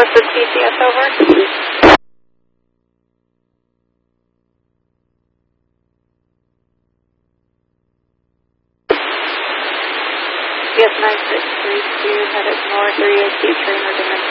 This is CCS over. CS 9632 headed north 380 trainer dimension.